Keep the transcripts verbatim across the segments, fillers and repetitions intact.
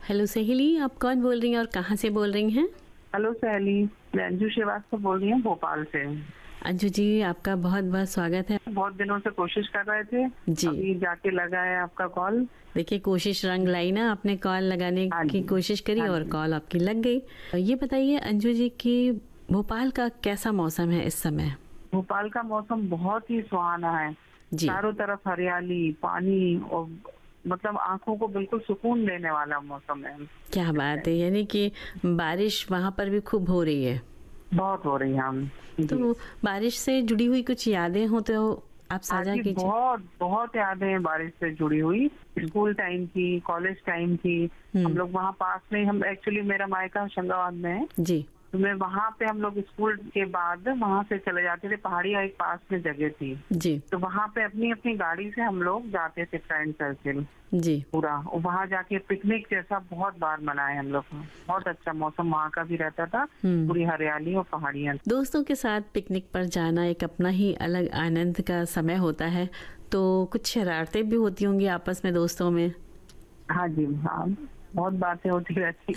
Hello सहेली, आप कौन बोल रही हैं और कहाँ से बोल रही हैं? हेलो सहेली, मैं अंजू श्रीवास्तव बोल रही हूँ भोपाल से। अंजू जी, आपका बहुत बहुत स्वागत है। बहुत दिनों से कोशिश कर रहे थे, जी। अभी जाके लगा है आपका कॉल। देखिए, कोशिश रंग लाई ना, आपने कॉल लगाने हाँ की जी, कोशिश करी हाँ और जी। कॉल आपकी लग गई। ये बताइए अंजू जी कि भोपाल का कैसा मौसम है इस समय? भोपाल का मौसम बहुत ही सुहाना है। जी। चारों तरफ हरियाली, पानी और मतलब आंखों को बिल्कुल सुकून देने वाला मौसम है। क्या बात है, यानी कि बारिश वहाँ पर भी खूब हो रही है। बहुत हो रही है हम जी। तो बारिश से जुड़ी हुई कुछ यादें हो तो आप हाँ साझा जी, कीजिए। बहुत बहुत यादें हैं बारिश से जुड़ी हुई। स्कूल टाइम की, कॉलेज टाइम की। हम हम्म। लोग वहाँ पास में, हम एक्चुअली मेरा मायका होशंगाबाद में है, जी। तो मैं वहाँ पे हम लोग स्कूल के बाद वहाँ से चले जाते थे। पहाड़िया एक पास में जगह थी, जी। तो वहाँ पे अपनी अपनी गाड़ी से हम लोग जाते थे, फ्रेंड सर्किल जी। पूरा। और वहाँ जाके पिकनिक जैसा बहुत बार मनाए हम लोग। बहुत अच्छा मौसम वहाँ का भी रहता था, हम्म। पूरी हरियाली और पहाड़ियाँ। दोस्तों के साथ पिकनिक पर जाना एक अपना ही अलग आनंद का समय होता है। तो कुछ शरारतें भी होती होंगी आपस में दोस्तों में। हाँ जी, हाँ, बहुत बातें होती रहती।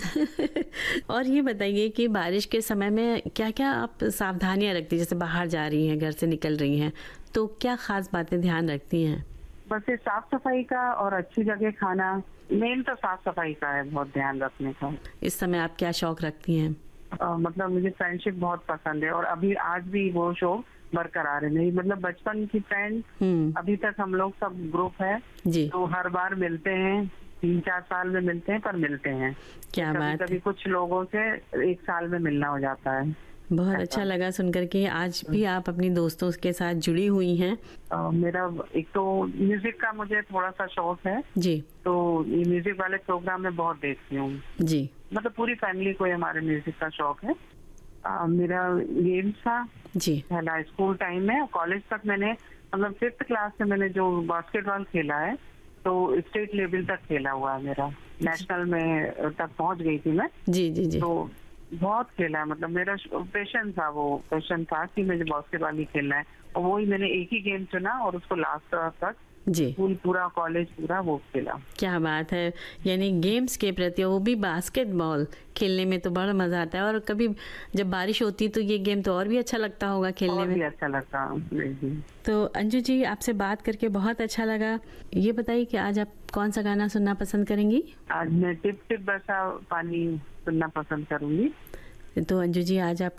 और ये बताइए कि बारिश के समय में क्या क्या आप सावधानियां रखती हैं? जैसे बाहर जा रही हैं, घर से निकल रही हैं, तो क्या खास बातें ध्यान रखती हैं? बस ये साफ सफाई का और अच्छी जगह खाना, मेन तो साफ सफाई का है, बहुत ध्यान रखने का। इस समय आप क्या शौक रखती हैं? अ, मतलब मुझे फ्रेंडशिप बहुत पसंद है और अभी आज भी वो शौक बरकरार है। मेरी मतलब बचपन की फ्रेंड, हम्म। अभी तक हम लोग सब ग्रुप है, जी। तो हर बार मिलते हैं। तीन चार साल में मिलते हैं, पर मिलते हैं। क्या कभी बात कभी है। कुछ लोगों से एक साल में मिलना हो जाता है। बहुत ऐसा। अच्छा लगा सुनकर कि आज भी आप अपनी दोस्तों के साथ जुड़ी हुई हैं। अ, मेरा एक तो म्यूजिक का मुझे थोड़ा सा शौक है, जी। तो ये म्यूजिक वाले प्रोग्राम में बहुत देखती हूँ। जी। मतलब पूरी फैमिली को ही हमारे म्यूजिक का शौक है। अ, मेरा गेम्स था जी। पहला स्कूल टाइम में। कॉलेज तक मैंने मतलब फिफ्थ क्लास से मैंने जो बास्केटबॉल खेला है, तो स्टेट लेवल तक खेला हुआ है मेरा। नेशनल में तक पहुंच गई थी मैं। जी। जी। जी। तो बहुत खेला है, मतलब मेरा पैशन था, वो पैशन था कि मुझे बास्केटबॉल ही खेलना है। और वही मैंने एक ही गेम चुना और उसको लास्ट तक जी। स्कूल पूरा, कॉलेज पूरा वो खेला। क्या बात है, यानी गेम्स के प्रति, वो भी बास्केटबॉल खेलने में तो बड़ा मजा आता है। और कभी जब बारिश होती तो ये गेम तो और भी अच्छा लगता होगा खेलने और में। भी अच्छा लगता जी। तो अंजू जी, आपसे बात करके बहुत अच्छा लगा। ये बताइए कि आज आप कौन सा गाना सुनना पसंद करेंगी? आज मैं टिप टिप बरसा पानी सुनना पसंद करूंगी। तो अंजू जी, आज आप